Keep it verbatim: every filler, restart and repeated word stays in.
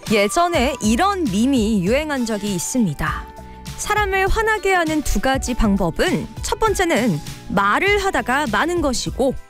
예전에 이런 밈이 유행한 적이 있습니다. 사람을 화나게 하는 두 가지 방법은 첫 번째는 말을 하다가 마는 것이고